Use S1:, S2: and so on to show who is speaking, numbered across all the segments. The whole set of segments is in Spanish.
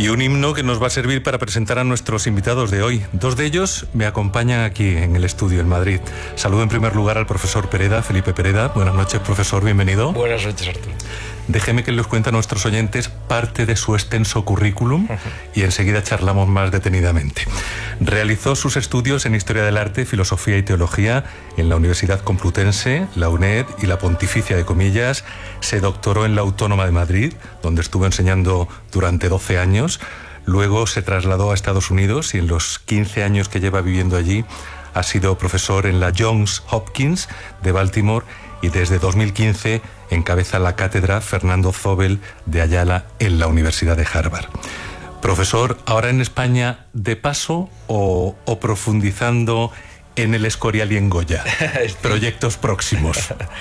S1: Y un himno que nos va a servir para presentar a nuestros invitados de hoy. Dos de ellos me acompañan aquí en el estudio en Madrid. Saludo en primer lugar al profesor Pereda, Felipe Pereda. Buenas noches, profesor, bienvenido.
S2: Buenas noches, Arturo.
S1: Déjeme que les cuente a nuestros oyentes parte de su extenso currículum y enseguida charlamos más detenidamente. Realizó sus estudios en Historia del Arte, Filosofía y Teología en la Universidad Complutense, la UNED y la Pontificia de Comillas. Se doctoró en la Autónoma de Madrid, donde estuvo enseñando durante 12 años. Luego se trasladó a Estados Unidos y en los 15 años que lleva viviendo allí ha sido profesor en la Johns Hopkins de Baltimore y desde 2015 encabeza la cátedra Fernando Zóbel de Ayala en la Universidad de Harvard. Profesor, ¿ahora en España de paso o profundizando en el Escorial y en Goya? Proyectos próximos.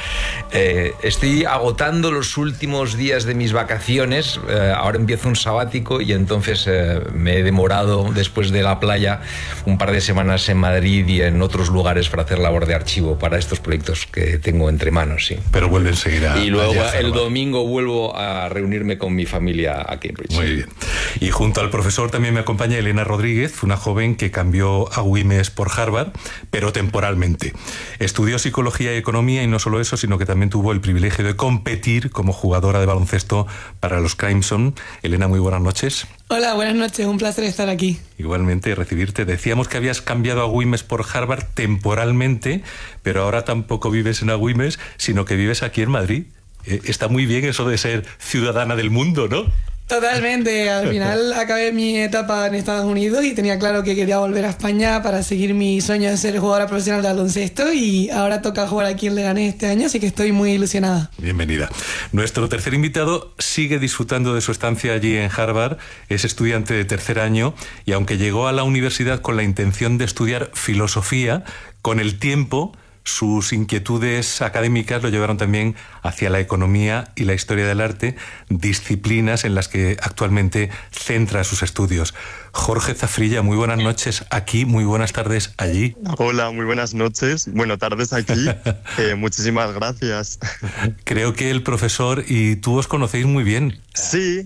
S2: Estoy agotando los últimos días de mis vacaciones. Ahora empiezo un sabático y entonces me he demorado después de la playa un par de semanas en Madrid y en otros lugares para hacer labor de archivo para estos proyectos que tengo entre manos, sí.
S1: Pero vuelve enseguida.
S2: Y luego el domingo vuelvo a reunirme con mi familia a Cambridge.
S1: Muy bien. Y junto al profesor también me acompaña Elena Rodríguez, una joven que cambió a Güemes por Harvard, pero temporalmente. Estudió psicología y economía y no solo eso, sino que también tuvo el privilegio de competir como jugadora de baloncesto para los Crimson. Elena, muy buenas noches.
S3: Hola, buenas noches, un placer estar aquí.
S1: Igualmente, recibirte. Decíamos que habías cambiado a Güemes por Harvard temporalmente, pero ahora tampoco vives en Güemes, sino que vives aquí en Madrid. Está muy bien eso de ser ciudadana del mundo, ¿no?
S3: Totalmente, al final acabé mi etapa en Estados Unidos y tenía claro que quería volver a España para seguir mi sueño de ser jugadora profesional de baloncesto y ahora toca jugar aquí en Leganés este año, así que estoy muy ilusionada.
S1: Bienvenida. Nuestro tercer invitado sigue disfrutando de su estancia allí en Harvard, es estudiante de tercer año y aunque llegó a la universidad con la intención de estudiar filosofía, con el tiempo sus inquietudes académicas lo llevaron también hacia la economía y la historia del arte, disciplinas en las que actualmente centra sus estudios. Jorge Zafrilla, muy buenas noches aquí, muy buenas tardes allí.
S4: Hola, muy buenas noches, tardes aquí. Muchísimas gracias.
S1: Creo que el profesor y tú os conocéis muy bien.
S4: Sí,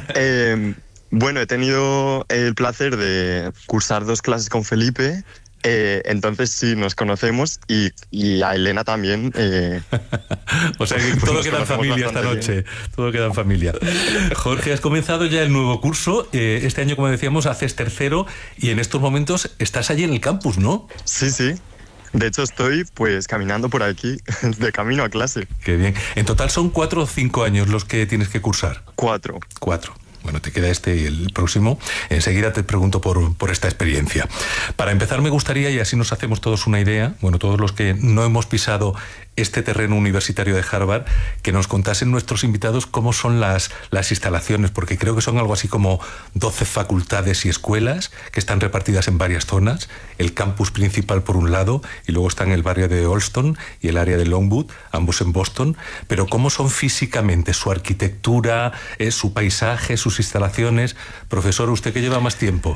S4: he tenido el placer de cursar 2 clases con Felipe. Entonces sí, nos conocemos y a Elena también.
S1: O sea que todo queda en familia esta noche. Bien. Todo queda en familia. Jorge, has comenzado ya el nuevo curso. Este año, como decíamos, haces tercero y en estos momentos estás allí en el campus, ¿no?
S4: Sí. De hecho, estoy caminando por aquí, de camino a clase.
S1: Qué bien. En total son 4 o 5 años los que tienes que cursar.
S4: 4.
S1: Bueno, te queda este y el próximo. Enseguida te pregunto por esta experiencia. Para empezar, me gustaría, y así nos hacemos todos una idea, todos los que no hemos pisado este terreno universitario de Harvard, que nos contasen nuestros invitados cómo son las instalaciones, porque creo que son algo así como 12 facultades y escuelas que están repartidas en varias zonas, el campus principal por un lado, y luego están el barrio de Allston y el área de Longwood, ambos en Boston, pero cómo son físicamente, su arquitectura, su paisaje, sus instalaciones. Profesor, usted que lleva más tiempo.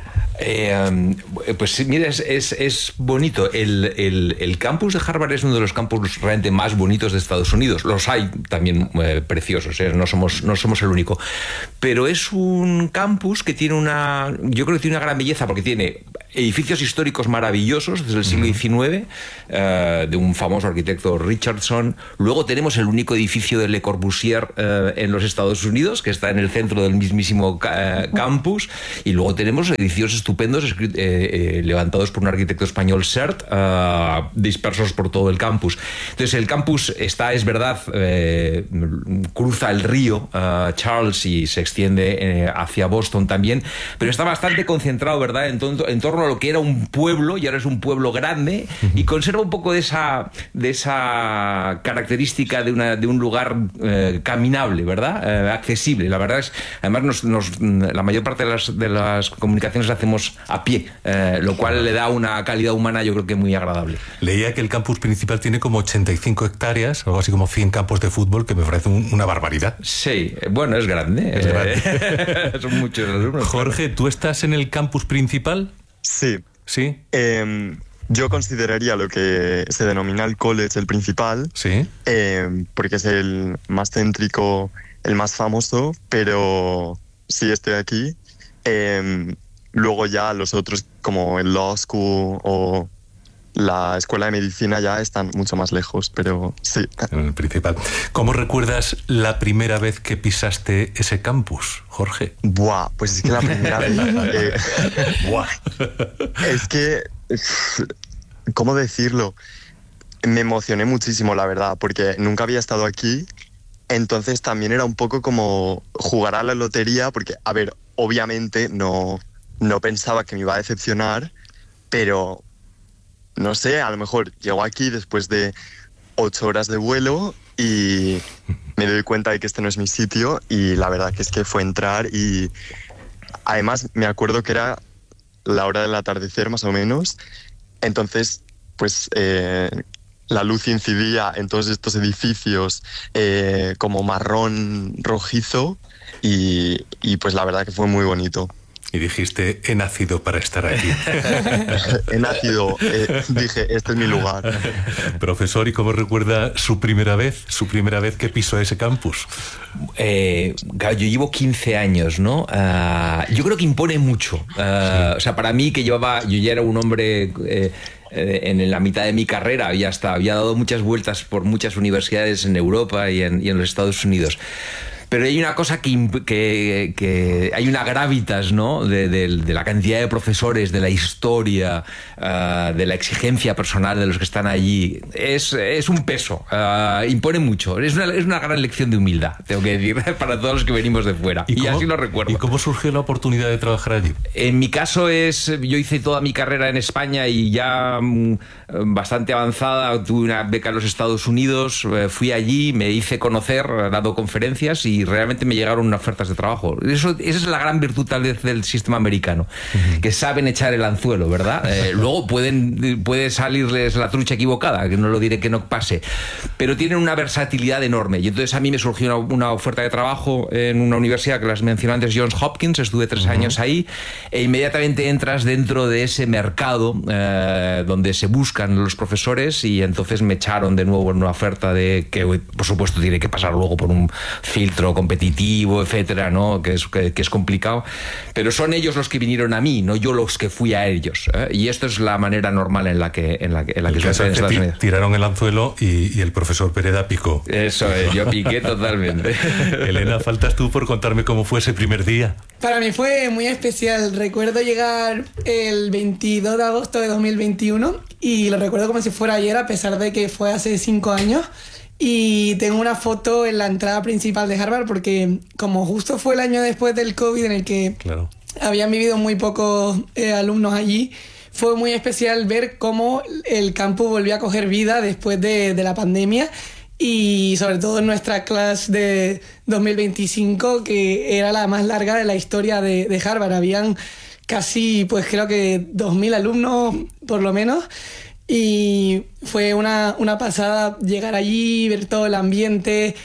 S2: Pues mira, es bonito. El campus de Harvard es uno de los campus realmente más bonitos de Estados Unidos. Los hay también preciosos, no somos el único. Pero es un campus que tiene yo creo que tiene una gran belleza porque tiene edificios históricos maravillosos desde el siglo XIX, de un famoso arquitecto Richardson. Luego tenemos el único edificio de Le Corbusier en los Estados Unidos, que está en el centro del mismísimo campus. Y luego tenemos edificios estupendos levantados por un arquitecto español, Sert, dispersos por todo el campus. Entonces el campus es verdad, cruza el río Charles y se extiende hacia Boston también, pero está bastante concentrado, ¿verdad?, en torno a lo que era un pueblo, y ahora es un pueblo grande, y conserva un poco de esa característica de un lugar caminable, ¿verdad?, accesible. La verdad es, además la mayor parte de las comunicaciones las hacemos a pie, lo cual le da una calidad humana, yo creo que muy agradable.
S1: Leía que el campus principal tiene como 85 hectáreas, algo así como 100 campos de fútbol, que me parece una barbaridad.
S2: Sí, bueno, es grande. Son muchos alumnos.
S1: Jorge, ¿tú estás en el campus principal?
S4: Sí.
S1: ¿Sí?
S4: Yo consideraría lo que se denomina el college el principal,
S1: sí,
S4: porque es el más céntrico, el más famoso, pero sí estoy aquí. Luego ya los otros, como el Law School o la Escuela de Medicina, ya están mucho más lejos, pero sí.
S1: El principal. ¿Cómo recuerdas la primera vez que pisaste ese campus, Jorge?
S4: Buah, pues es que la primera vez...
S1: Buah.
S4: Es que... ¿Cómo decirlo? Me emocioné muchísimo, la verdad, porque nunca había estado aquí. Entonces también era un poco como jugar a la lotería, porque, a ver, obviamente no pensaba que me iba a decepcionar, pero no sé, a lo mejor llego aquí después de 8 horas de vuelo y me doy cuenta de que este no es mi sitio, y la verdad que es que fue entrar, y además me acuerdo que era la hora del atardecer más o menos, entonces pues la luz incidía en todos estos edificios como marrón rojizo, y pues la verdad que fue muy bonito.
S1: Y dijiste, he nacido para estar aquí.
S4: He nacido, dije, este es mi lugar.
S1: Profesor, ¿y cómo recuerda su primera vez que pisó ese campus?
S2: Claro, yo llevo 15 años, ¿no? Yo creo que impone mucho.
S1: Sí.
S2: O sea, para mí, yo ya era un hombre... en la mitad de mi carrera había dado muchas vueltas por muchas universidades en Europa y en los Estados Unidos. Pero hay una cosa que hay una gravitas, ¿no? de la cantidad de profesores, de la historia, de la exigencia personal de los que están allí. Es un peso, impone mucho. Es una gran lección de humildad, tengo que decir, para todos los que venimos de fuera. Y así lo recuerdo.
S1: ¿Y cómo surgió la oportunidad de trabajar allí?
S2: En mi caso yo hice toda mi carrera en España y ya bastante avanzada tuve una beca en los Estados Unidos, fui allí, me hice conocer dando conferencias y realmente me llegaron ofertas de trabajo. Esa es la gran virtud tal vez del sistema americano, que saben echar el anzuelo, ¿verdad? Luego puede salirles la trucha equivocada, que no lo diré que no pase, pero tienen una versatilidad enorme. Y entonces a mí me surgió una oferta de trabajo en una universidad que las mencioné antes, Johns Hopkins, estuve 3 años ahí, e inmediatamente entras dentro de ese mercado donde se buscan los profesores, y entonces me echaron de nuevo en una oferta que por supuesto tiene que pasar luego por un filtro competitivo, etcétera, ¿no? Que es complicado, pero son ellos los que vinieron a mí, no yo los que fui a ellos, y esto es la manera normal en la que sucede en Estados Unidos.
S1: Tiraron el anzuelo y el profesor Pereda picó.
S2: Eso es, yo piqué totalmente.
S1: Elena, faltas tú por contarme cómo fue ese primer día.
S3: Para mí fue muy especial. Recuerdo llegar el 22 de agosto de 2021 y lo recuerdo como si fuera ayer, a pesar de que fue hace 5 años. Y tengo una foto en la entrada principal de Harvard porque como justo fue el año después del COVID en el que habían vivido muy pocos alumnos allí, fue muy especial ver cómo el campus volvió a coger vida después de la pandemia, y sobre todo en nuestra clase de 2025, que era la más larga de la historia de Harvard. Habían casi, pues creo que 2.000 alumnos por lo menos. Y fue una pasada llegar allí, ver todo el ambiente,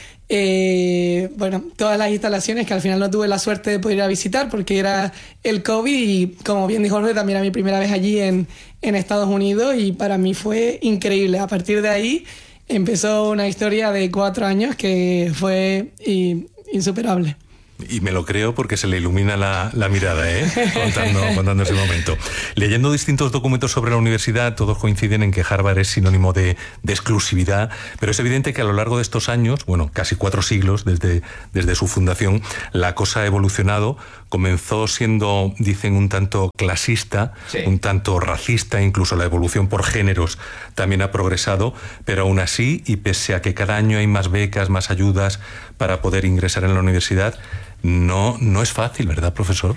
S3: todas las instalaciones que al final no tuve la suerte de poder ir a visitar porque era el COVID, y como bien dijo Jorge, también era mi primera vez allí en Estados Unidos, y para mí fue increíble. A partir de ahí empezó una historia de 4 años que fue insuperable.
S1: Y me lo creo porque se le ilumina la mirada, contando ese momento. Leyendo distintos documentos sobre la universidad, todos coinciden en que Harvard es sinónimo de exclusividad, pero es evidente que a lo largo de estos años, casi 4 siglos desde su fundación, la cosa ha evolucionado. Comenzó siendo, dicen, un tanto clasista, un tanto racista, incluso la evolución por géneros también ha progresado, pero aún así, y pese a que cada año hay más becas, más ayudas para poder ingresar en la universidad, no es fácil, ¿verdad, profesor?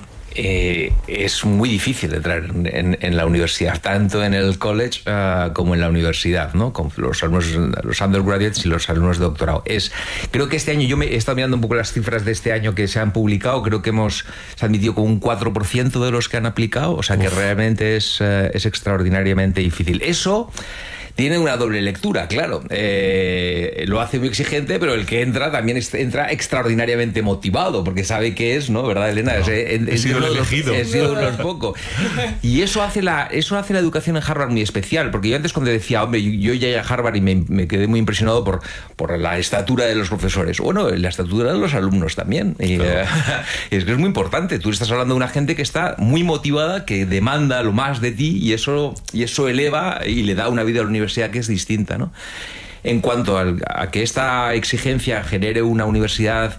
S2: Es muy difícil entrar en la universidad, tanto en el college como en la universidad, ¿no? Con los undergraduates y los alumnos de doctorado. Creo que este año, yo he estado mirando un poco las cifras de este año que se han publicado, creo que se ha admitido como un 4% de los que han aplicado, o sea que realmente es extraordinariamente difícil. Eso tiene una doble lectura, claro. Lo hace muy exigente, pero el que entra también entra extraordinariamente motivado, porque sabe qué es, ¿no? ¿Verdad, Elena?
S1: No, he sido el elegido.
S2: He sido uno de los pocos. Y eso hace la educación en Harvard muy especial, porque yo antes cuando decía, hombre, yo ya llegué a Harvard y me quedé muy impresionado por la estatura de los profesores. Bueno, la estatura de los alumnos también. Y, claro. Es que es muy importante. Tú estás hablando de una gente que está muy motivada, que demanda lo más de ti, y eso eleva y le da una vida a la universidad que es distinta, ¿no? En cuanto a que esta exigencia genere una universidad,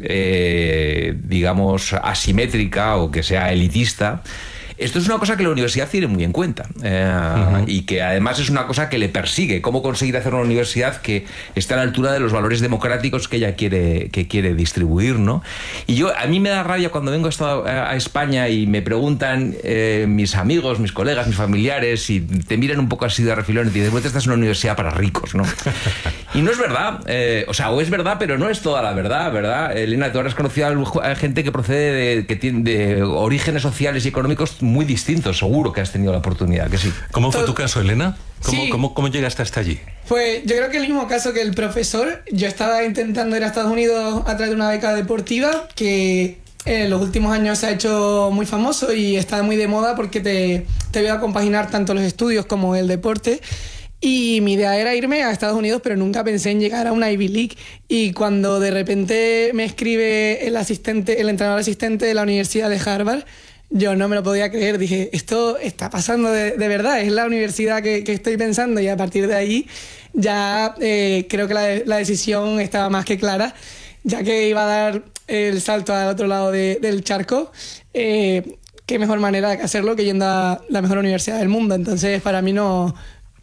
S2: digamos, asimétrica o que sea elitista, esto es una cosa que la universidad tiene muy en cuenta, y que además es una cosa que le persigue, cómo conseguir hacer una universidad que esté a la altura de los valores democráticos que ella quiere distribuir, ¿no? Y a mí me da rabia cuando vengo a España y me preguntan mis amigos, mis colegas, mis familiares, y te miran un poco así de refilón y te dicen, esta es una universidad para ricos, ¿no? Y no es verdad, o es verdad, pero no es toda la verdad, ¿verdad? Elena, tú habrás conocido a gente que procede de orígenes sociales y económicos muy distintos, seguro que has tenido la oportunidad, que sí.
S1: ¿Cómo fue tu caso, Elena?
S3: Sí.
S1: ¿Cómo llegaste hasta allí?
S3: Pues yo creo que el mismo caso que el profesor. Yo estaba intentando ir a Estados Unidos a través de una beca deportiva que en los últimos años se ha hecho muy famoso y está muy de moda porque te veo a compaginar tanto los estudios como el deporte. Y mi idea era irme a Estados Unidos, pero nunca pensé en llegar a una Ivy League. Y cuando de repente me escribe el entrenador asistente de la Universidad de Harvard, yo no me lo podía creer. Dije, esto está pasando de verdad, es la universidad que estoy pensando. Y a partir de ahí ya creo que la decisión estaba más que clara, ya que iba a dar el salto al otro lado del charco. Qué mejor manera de hacerlo que yendo a la mejor universidad del mundo. Entonces para mí no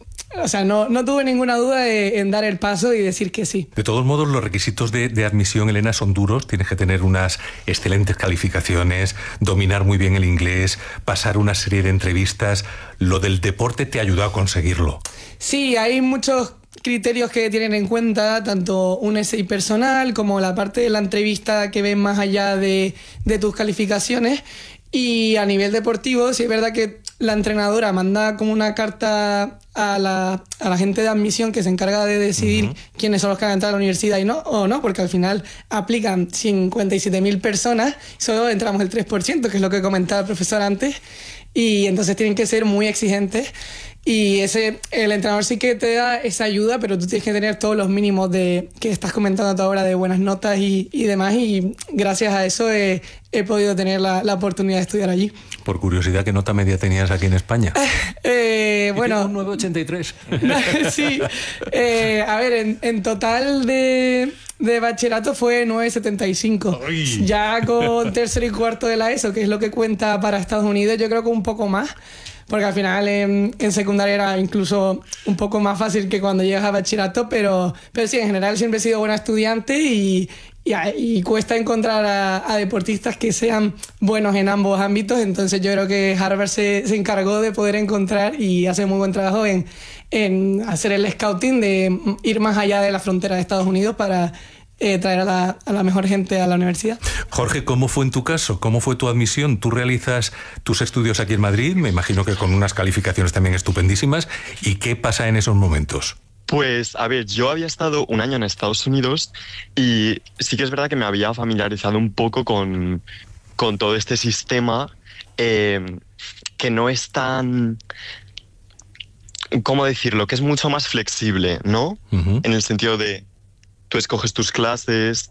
S3: tuve ninguna duda en dar el paso y decir que sí.
S1: De todos modos, los requisitos de admisión, Elena, son duros. Tienes que tener unas excelentes calificaciones, dominar muy bien el inglés, pasar una serie de entrevistas. Lo del deporte te ayudó a conseguirlo.
S3: Sí, hay muchos criterios que tienen en cuenta, tanto un essay personal como la parte de la entrevista que ven más allá de tus calificaciones. Y a nivel deportivo, sí es verdad que la entrenadora manda como una carta a la gente de admisión que se encarga de decidir quiénes son los que van a entrar a la universidad y no, porque al final aplican 57.000 personas, solo entramos el 3%, que es lo que comentaba el profesor antes, y entonces tienen que ser muy exigentes. Y el entrenador sí que te da esa ayuda, pero tú tienes que tener todos los mínimos que estás comentando tú ahora, de buenas notas y demás, y gracias a eso he podido tener la oportunidad de estudiar allí.
S1: Por curiosidad, ¿qué nota media tenías aquí en España?
S3: Bueno,
S1: un 9,83.
S3: Sí, a ver, en total de bachillerato fue 9,75. ¡Ay! Ya con tercero y cuarto de la ESO, que es lo que cuenta para Estados Unidos, yo creo que un poco más. Porque al final en secundaria era incluso un poco más fácil que cuando llegas a bachillerato, pero sí, en general siempre he sido buena estudiante y cuesta encontrar a deportistas que sean buenos en ambos ámbitos. Entonces yo creo que Harvard se encargó de poder encontrar y hace muy buen trabajo en hacer el scouting, de ir más allá de la frontera de Estados Unidos para traer a la mejor gente a la universidad.
S1: Jorge, ¿cómo fue en tu caso? ¿Cómo fue tu admisión? Tú realizas tus estudios aquí en Madrid, me imagino que con unas calificaciones también estupendísimas. ¿Y qué pasa en esos momentos?
S4: Pues, a ver, yo había estado un año en Estados Unidos y sí que es verdad que me había familiarizado un poco con todo este sistema que no es tan... ¿Cómo decirlo? Que es mucho más flexible, ¿no? En el sentido de... Tú escoges tus clases,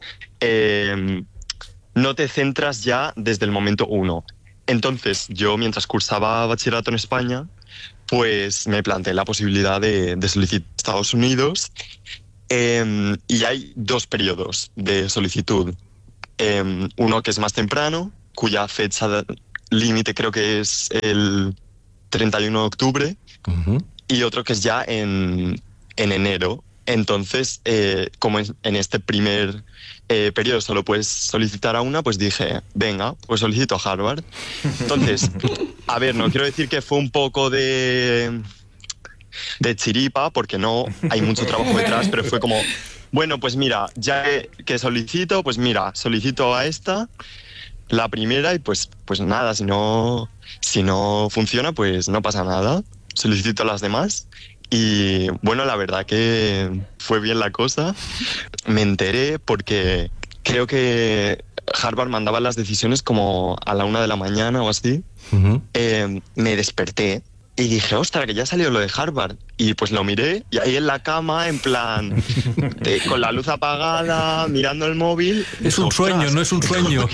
S4: no te centras ya desde el momento uno. Entonces, yo mientras cursaba bachillerato en España, pues me planteé la posibilidad de solicitar a Estados Unidos, y hay 2 periodos de solicitud. Uno que es más temprano, cuya fecha límite creo que es el 31 de octubre, y otro que es ya en enero. Entonces, como en este primer periodo solo puedes solicitar a una, pues dije, venga, pues solicito a Harvard. Entonces, a ver, no quiero decir que fue un poco de chiripa, porque no hay mucho trabajo detrás, pero fue como, bueno, pues mira, ya que solicito, pues mira, solicito a esta, la primera, y pues nada, si no funciona, pues no pasa nada. Solicito las demás Y bueno, la verdad que fue bien la cosa. Me enteré porque creo que Harvard mandaba las decisiones como a la 1 de la mañana o así. Me desperté y dije, ostras, que ya salió lo de Harvard. Y pues lo miré y ahí en la cama, en plan, con la luz apagada, mirando el móvil.
S1: Es un sueño, no es un sueño.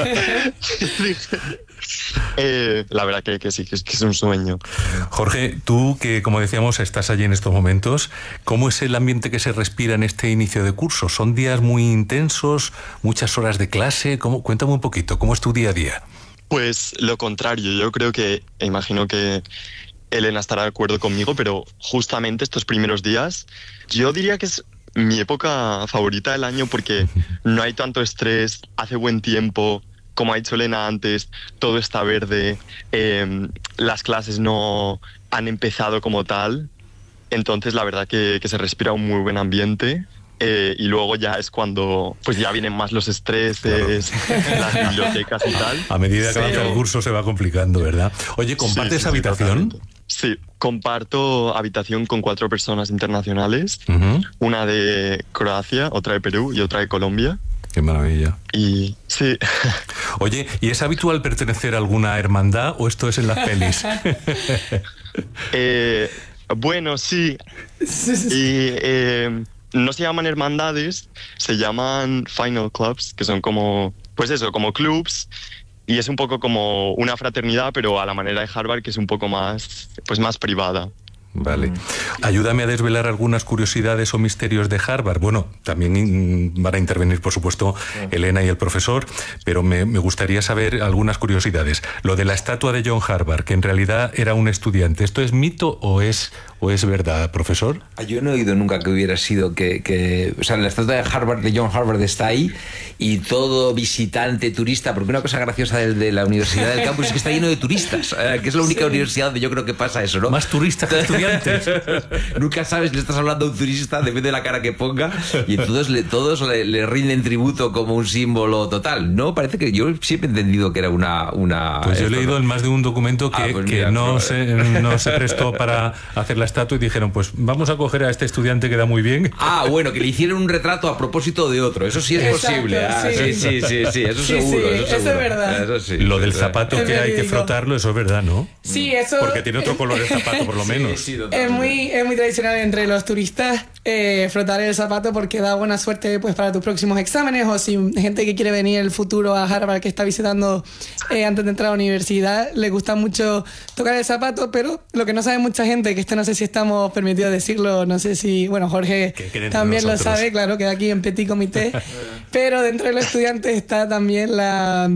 S4: La verdad que sí, que es un sueño.
S1: Jorge, tú que, como decíamos, estás allí en estos momentos, ¿cómo es el ambiente que se respira en este inicio de curso? ¿Son días muy intensos, muchas horas de clase? Cuéntame un poquito, ¿cómo es tu día a día?
S4: Pues lo contrario, yo creo que, imagino que Elena estará de acuerdo conmigo, pero justamente estos primeros días, yo diría que es mi época favorita del año porque no hay tanto estrés, hace buen tiempo, como ha dicho Elena antes, todo está verde, las clases no han empezado como tal, entonces la verdad que se respira un muy buen ambiente. Y luego ya es cuando pues ya vienen más los estreses, claro, las bibliotecas y tal.
S1: A medida que avanza el curso se va complicando, ¿verdad? Oye, ¿compartes habitación?
S4: Sí, comparto habitación con 4 personas internacionales, una de Croacia, otra de Perú y otra de Colombia.
S1: Qué maravilla.
S4: Y sí.
S1: Oye, ¿y es habitual pertenecer a alguna hermandad o esto es en las pelis?
S4: Bueno, sí. Y no se llaman hermandades, se llaman final clubs, que son como, pues eso, como clubs, y es un poco como una fraternidad, pero a la manera de Harvard, que es un poco más, pues más privada.
S1: Vale. Ayúdame a desvelar algunas curiosidades o misterios de Harvard. Bueno, también van a intervenir, por supuesto, Elena y el profesor, pero me gustaría saber algunas curiosidades. Lo de la estatua de John Harvard, que en realidad era un estudiante, ¿esto es mito o es verdad, profesor?
S2: Yo no he oído nunca que hubiera sido o sea, la estatua de John Harvard está ahí y todo visitante, turista, porque una cosa graciosa de la Universidad del Campus es que está lleno de turistas, que es la única universidad donde yo creo que pasa eso, ¿no?
S1: Más turistas que estudiantes.
S2: Nunca sabes, le estás hablando a un turista, depende de la cara que ponga, y todos le rinden tributo como un símbolo total. No, parece que yo siempre he entendido que era una
S1: pues yo he leído en más de un documento que,
S2: pues mira,
S1: no se prestó para hacer la estatua y dijeron, pues vamos a coger a este estudiante que da muy bien.
S2: Bueno, que le hicieron un retrato a propósito de otro, eso sí es posible. Sí, eso seguro.
S3: Eso es verdad.
S2: Eso sí,
S1: lo del zapato que hay que frotarlo, eso es verdad, ¿no?
S3: Sí, eso.
S1: Porque tiene otro color el zapato, por lo menos.
S2: Sí,
S3: es muy tradicional entre los turistas frotar el zapato porque da buena suerte pues para tus próximos exámenes, o si gente que quiere venir en el futuro a Harvard, que está visitando antes de entrar a la universidad, le gusta mucho tocar el zapato. Pero lo que no sabe mucha gente, que no sé si estamos permitidos decirlo, no sé si, bueno, Jorge también lo sabe, claro, queda aquí en petit comité, pero dentro de los estudiantes está también la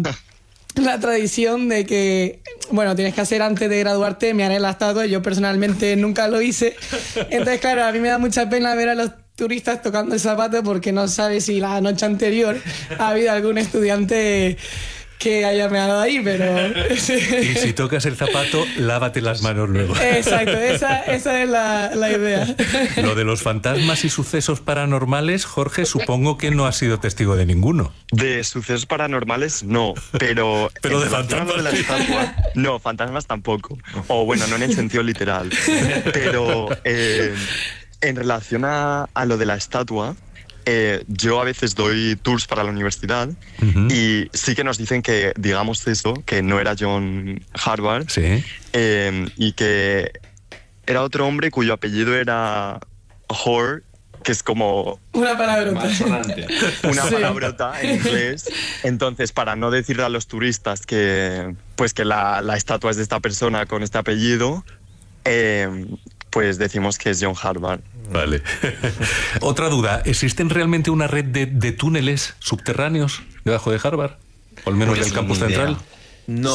S3: tradición de que, bueno, tienes que hacer antes de graduarte mear en la estatua. Yo personalmente nunca lo hice, entonces claro, a mí me da mucha pena ver a los turistas tocando el zapato porque no sabes si la noche anterior ha habido algún estudiante que haya meado ahí, pero...
S1: Y si tocas el zapato, lávate las manos luego.
S3: Exacto, esa es la idea.
S1: Lo de los fantasmas y sucesos paranormales, Jorge, supongo que no has sido testigo de ninguno.
S4: De sucesos paranormales, no, pero...
S1: Pero de fantasmas...
S4: De la estatua, no, fantasmas tampoco. O bueno, no en el sentido literal. Pero en relación a lo de la estatua... yo a veces doy tours para la universidad y sí que nos dicen que digamos eso, que no era John Harvard,
S1: sí.
S4: Y que era otro hombre cuyo apellido era Hoare, que es como
S3: una palabrota.
S4: Una palabrota en inglés. Entonces, para no decirle a los turistas que la estatua es de esta persona con este apellido, pues decimos que es John Harvard.
S1: Vale. Otra duda, ¿existen realmente una red de túneles subterráneos debajo de Harvard? O al menos del campus central.
S2: No,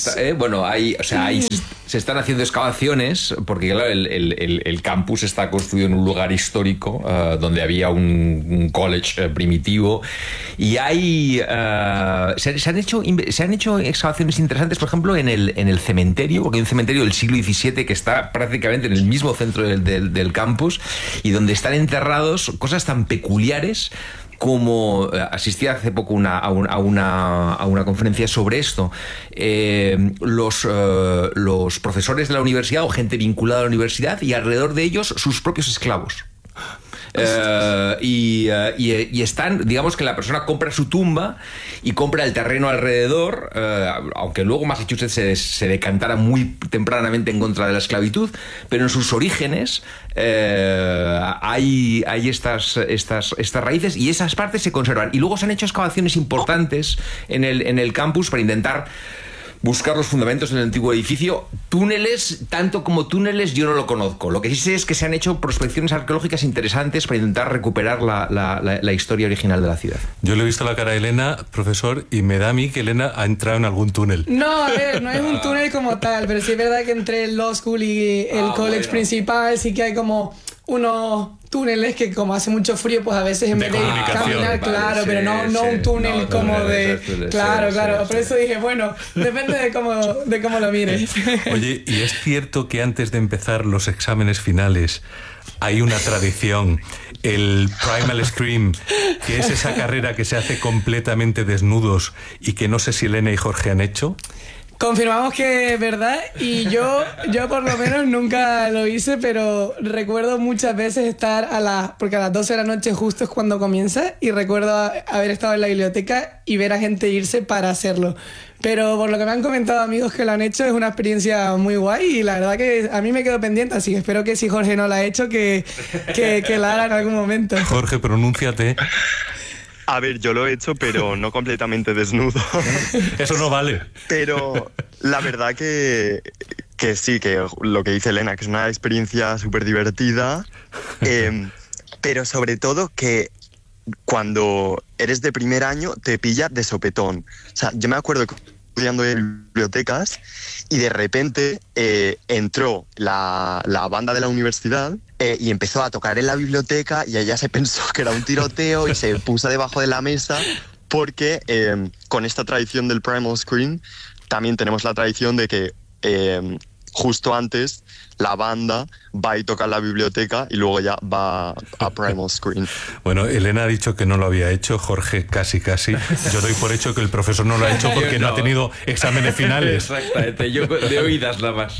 S2: se están haciendo excavaciones porque claro, el campus está construido en un lugar histórico donde había un college primitivo y se han hecho excavaciones interesantes, por ejemplo, en el cementerio, porque hay un cementerio del siglo XVII que está prácticamente en el mismo centro del campus y donde están enterrados cosas tan peculiares como asistí hace poco a una conferencia sobre esto, los profesores de la universidad o gente vinculada a la universidad y alrededor de ellos sus propios esclavos. Y están, digamos que la persona compra su tumba y compra el terreno alrededor, aunque luego Massachusetts se decantara muy tempranamente en contra de la esclavitud, pero en sus orígenes hay estas raíces y esas partes se conservan. Y luego se han hecho excavaciones importantes en el campus para intentar buscar los fundamentos del antiguo edificio. Túneles, tanto como túneles, yo no lo conozco. Lo que sí sé es que se han hecho prospecciones arqueológicas interesantes para intentar recuperar la historia original de la ciudad.
S1: Yo le he visto la cara a Elena, profesor, y me da a mí que Elena ha entrado en algún túnel.
S3: No, a ver, no es un túnel como tal, pero sí es verdad que entre el law school y el college principal sí que hay como unos túneles que, como hace mucho frío, pues a veces en vez de caminar, claro, pero no un túnel como de... Claro, por eso dije, bueno, depende de cómo lo mires.
S1: Oye, ¿y es cierto que antes de empezar los exámenes finales hay una tradición, el Primal Scream, que es esa carrera que se hace completamente desnudos y que no sé si Elena y Jorge han hecho?
S3: Confirmamos que es verdad, y yo por lo menos nunca lo hice, pero recuerdo muchas veces estar porque a las 12 de la noche justo es cuando comienza, y recuerdo haber estado en la biblioteca y ver a gente irse para hacerlo. Pero por lo que me han comentado amigos que lo han hecho, es una experiencia muy guay y la verdad que a mí me quedo pendiente, así que espero que si Jorge no la ha hecho, que la haga en algún momento.
S1: Jorge, pronúnciate.
S4: A ver, yo lo he hecho, pero no completamente desnudo.
S1: Eso no vale.
S4: Pero la verdad que sí, que lo que dice Elena, que es una experiencia súper divertida, pero sobre todo que cuando eres de primer año te pilla de sopetón. O sea, yo me acuerdo que estudiando en bibliotecas y de repente entró la banda de la universidad y empezó a tocar en la biblioteca y ella se pensó que era un tiroteo y se puso debajo de la mesa porque con esta tradición del Primal Screen también tenemos la tradición de que justo antes la banda va y toca en la biblioteca y luego ya va a Primal Screen.
S1: Bueno, Elena ha dicho que no lo había hecho, Jorge casi. Yo doy por hecho que el profesor no lo ha hecho porque no ha tenido exámenes finales.
S2: Exactamente, yo de oídas nada más.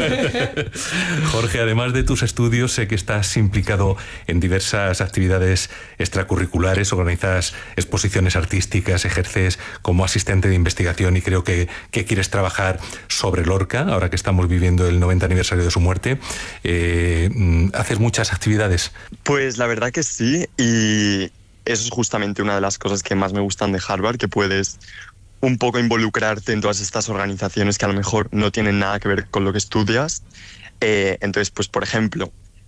S1: Jorge, además de tus estudios, sé que estás implicado en diversas actividades extracurriculares, organizas exposiciones artísticas, ejerces como asistente de investigación y creo que quieres trabajar sobre Lorca, ahora que estamos viviendo el 90 aniversario de su muerte. ¿Haces muchas actividades?
S4: Pues la verdad que sí, y eso es justamente una de las cosas que más me gustan de Harvard, que puedes un poco involucrarte en todas estas organizaciones que a lo mejor no tienen nada que ver con lo que estudias. Entonces, pues por ejemplo,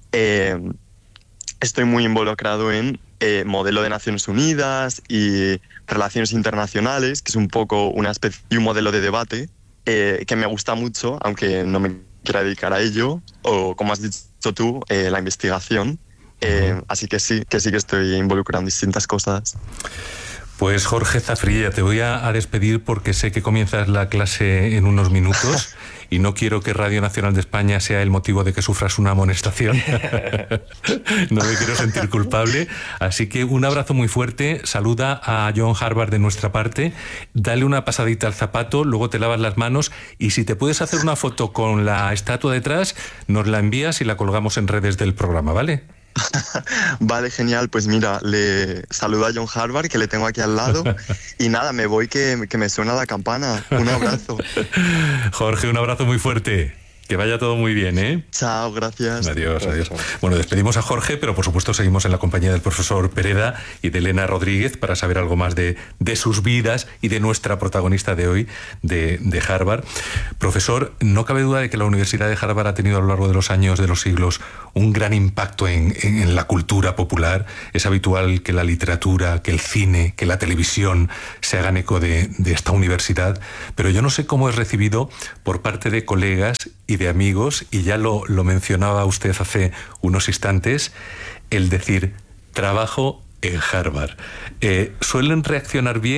S4: estoy muy involucrado en modelo de Naciones Unidas y relaciones internacionales, que es un poco una especie de un modelo de debate que me gusta mucho, aunque no me quiera dedicar a ello, o como has dicho tú, la investigación. Así que sí que estoy involucrado en distintas cosas.
S1: Pues Jorge Zafrilla, te voy a despedir porque sé que comienzas la clase en unos minutos y no quiero que Radio Nacional de España sea el motivo de que sufras una amonestación. No me quiero sentir culpable. Así que un abrazo muy fuerte, saluda a John Harvard de nuestra parte, dale una pasadita al zapato, luego te lavas las manos y si te puedes hacer una foto con la estatua detrás, nos la envías y la colgamos en redes del programa, ¿vale?
S4: Vale, genial. Pues mira, le saludo a John Harvard, que le tengo aquí al lado. Y nada, me voy que me suena la campana. Un abrazo.
S1: Jorge, un abrazo muy fuerte. Que vaya todo muy bien, ¿eh?
S4: Chao, gracias.
S1: Adiós. Bueno, despedimos a Jorge, pero por supuesto seguimos en la compañía del profesor Pereda y de Elena Rodríguez para saber algo más de sus vidas y de nuestra protagonista de hoy, de Harvard. Profesor, no cabe duda de que la Universidad de Harvard ha tenido a lo largo de los años, de los siglos, un gran impacto en la cultura popular. Es habitual que la literatura, que el cine, que la televisión se hagan eco de esta universidad, pero yo no sé cómo es recibido por parte de colegas y de amigos, y ya lo mencionaba usted hace unos instantes, el decir trabajo en Harvard. ¿Suelen reaccionar bien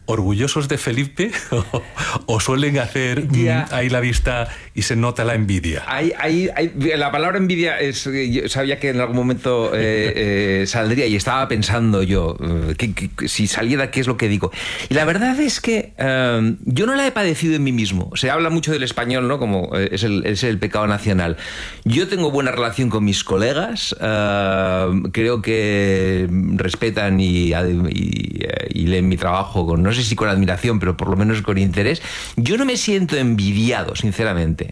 S1: orgullosos de Felipe o suelen hacer ahí la vista y se nota la envidia?
S2: La palabra envidia yo sabía que en algún momento saldría y estaba pensando yo que si saliera qué es lo que digo. Y la verdad es que yo no la he padecido en mí mismo. Se habla mucho del español, ¿no? Como es el pecado nacional. Yo tengo buena relación con mis colegas, creo que respetan y leen mi trabajo con, no sé si con admiración, pero por lo menos con interés. Yo no me siento envidiado, sinceramente.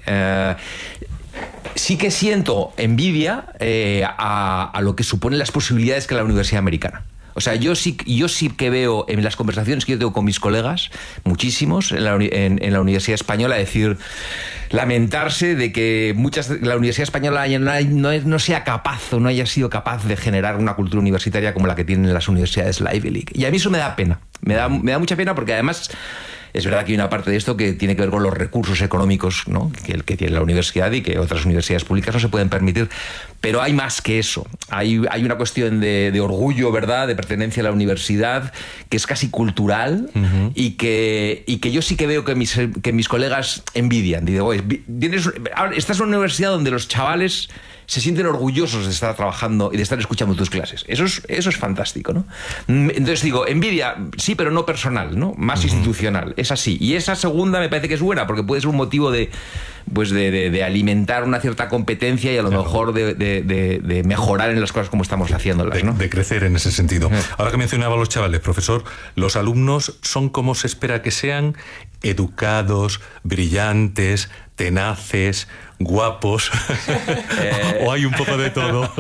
S2: Sí que siento envidia a lo que suponen las posibilidades que la Universidad Americana. O sea, yo sí que veo en las conversaciones que yo tengo con mis colegas, muchísimos, en la Universidad Española, decir, lamentarse de que la Universidad Española no sea capaz o no haya sido capaz de generar una cultura universitaria como la que tienen las universidades la Ivy League. Y a mí eso me da pena. Me da mucha pena porque además es verdad que hay una parte de esto que tiene que ver con los recursos económicos, ¿no? que tiene la universidad y que otras universidades públicas no se pueden permitir. Pero hay más que eso. Hay una cuestión de orgullo, ¿verdad?, de pertenencia a la universidad, que es casi cultural, y que yo sí que veo que mis colegas envidian. Digo, oye, estás en una universidad donde los chavales se sienten orgullosos de estar trabajando y de estar escuchando tus clases. Eso es fantástico, ¿no? Entonces digo, envidia, sí, pero no personal, ¿no? Más institucional. Es así. Y esa segunda me parece que es buena, porque puede ser un motivo de alimentar una cierta competencia y a lo mejor de mejorar en las cosas como estamos haciéndolas, ¿no?
S1: De crecer en ese sentido. Ahora que mencionaba a los chavales, profesor, ¿los alumnos son como se espera que sean? Educados, brillantes, tenaces, guapos, o hay un poco de todo.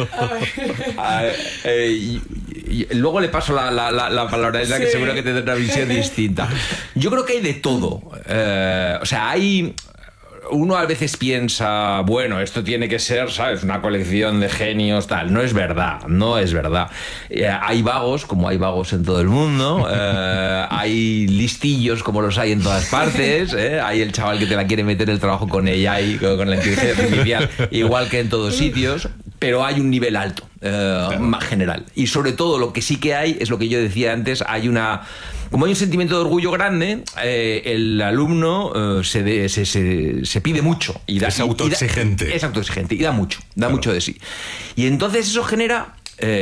S2: Luego le paso la palabra, es la que seguro que tendrá una visión distinta. Yo creo que hay de todo. O sea, uno a veces piensa, bueno, esto tiene que ser, ¿sabes?, una colección de genios, tal. No es verdad. Hay vagos, como hay vagos en todo el mundo. Hay listillos, como los hay en todas partes. Hay el chaval que te la quiere meter el trabajo con AI, con la inteligencia artificial, igual que en todos sitios. Pero hay un nivel alto, más general. Y sobre todo lo que sí que hay, es lo que yo decía antes, como hay un sentimiento de orgullo grande, el alumno se pide mucho.
S1: Es autoexigente.
S2: Es autoexigente y da mucho de sí. Y entonces eso genera,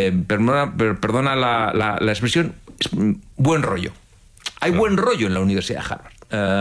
S2: perdona la expresión, buen rollo. Hay buen rollo en la Universidad de Harvard.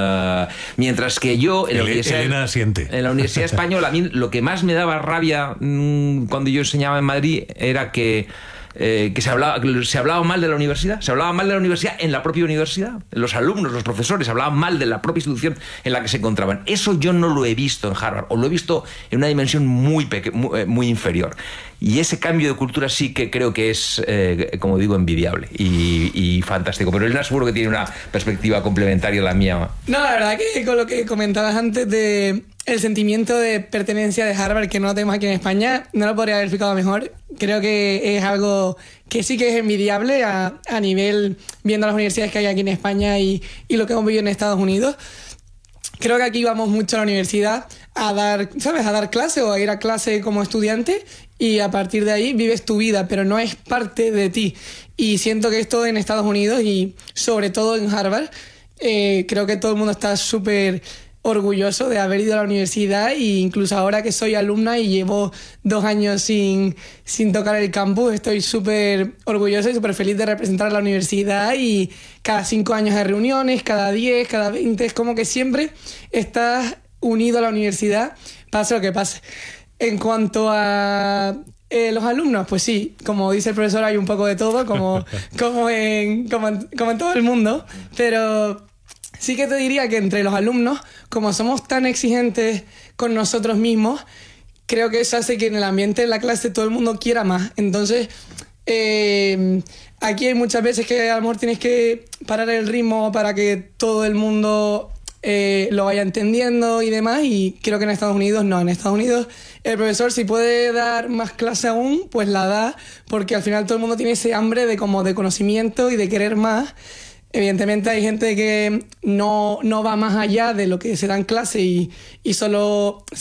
S2: Mientras que yo en la Universidad Española, a mí lo que más me daba rabia cuando yo enseñaba en Madrid era que se hablaba mal de la universidad. Se hablaba mal de la universidad en la propia universidad. Los alumnos, los profesores hablaban mal de la propia institución en la que se encontraban. Eso yo no lo he visto en Harvard, o lo he visto en una dimensión muy inferior. Y ese cambio de cultura sí que creo que es, como digo, envidiable y fantástico. Pero Elena seguro que tiene una perspectiva complementaria a la mía.
S3: No, la verdad que con lo que comentabas antes de el sentimiento de pertenencia de Harvard, que no lo tenemos aquí en España, no lo podría haber explicado mejor. Creo que es algo que sí que es envidiable a nivel, viendo las universidades que hay aquí en España y lo que hemos vivido en Estados Unidos. Creo que aquí vamos mucho a la universidad a dar clase o a ir a clase como estudiante, y a partir de ahí vives tu vida, pero no es parte de ti. Y siento que esto en Estados Unidos y sobre todo en Harvard, creo que todo el mundo está súper orgulloso de haber ido a la universidad, e incluso ahora que soy alumna y llevo 2 años sin tocar el campus, estoy súper orgullosa y súper feliz de representar a la universidad, y cada 5 años hay reuniones, cada 10, cada 20, es como que siempre estás unido a la universidad, pase lo que pase. En cuanto a los alumnos, pues sí, como dice el profesor, hay un poco de todo, como en todo el mundo, pero sí que te diría que entre los alumnos, como somos tan exigentes con nosotros mismos, creo que eso hace que en el ambiente de la clase todo el mundo quiera más. Entonces, aquí hay muchas veces que a lo mejor tienes que parar el ritmo para que todo el mundo lo vaya entendiendo y demás, y creo que en Estados Unidos no. En Estados Unidos el profesor, si puede dar más clase aún, pues la da, porque al final todo el mundo tiene ese hambre de conocimiento y de querer más. Evidentemente hay gente que no va más allá de lo que se da en clase y solo